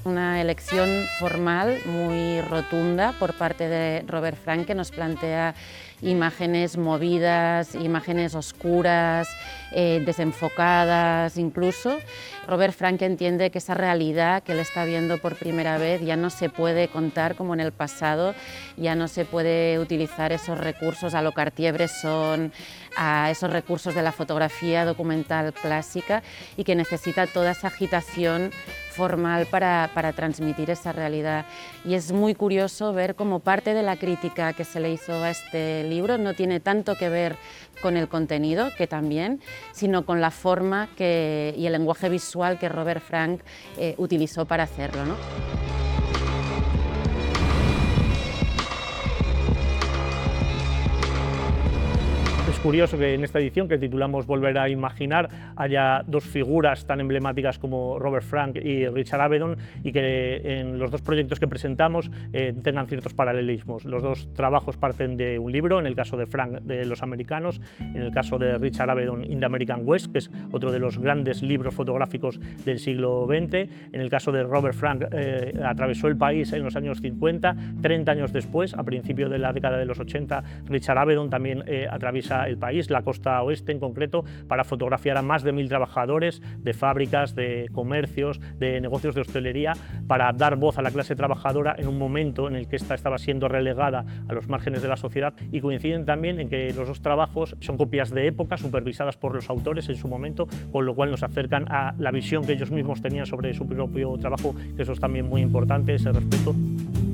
Una elección formal muy rotunda por parte de Robert Frank, que nos plantea imágenes movidas, imágenes oscuras, desenfocadas incluso. Robert Frank entiende que esa realidad que él está viendo por primera vez ya no se puede contar como en el pasado, ya no se puede utilizar esos recursos a lo Cartier-Bresson, a esos recursos de la fotografía documental clásica, y que necesita toda esa agitación formal para transmitir esa realidad. Y es muy curioso ver cómo parte de la crítica que se le hizo a este libro no tiene tanto que ver con el contenido, que también, sino con la forma y el lenguaje visual que Robert Frank utilizó para hacerlo, ¿no? Es curioso que en esta edición, que titulamos Volver a imaginar, haya dos figuras tan emblemáticas como Robert Frank y Richard Avedon, y que en los dos proyectos que presentamos tengan ciertos paralelismos. Los dos trabajos parten de un libro, en el caso de Frank, de Los Americanos, en el caso de Richard Avedon, In the American West, que es otro de los grandes libros fotográficos del siglo XX. En el caso de Robert Frank, atravesó el país en los años 50, 30 años después, a principios de la década de los 80, Richard Avedon también atraviesa el país, la costa oeste en concreto, para fotografiar a más de 1000 trabajadores de fábricas, de comercios, de negocios de hostelería, para dar voz a la clase trabajadora en un momento en el que ésta estaba siendo relegada a los márgenes de la sociedad. Y coinciden también en que los dos trabajos son copias de época, supervisadas por los autores en su momento, con lo cual nos acercan a la visión que ellos mismos tenían sobre su propio trabajo, que eso es también muy importante, ese respeto.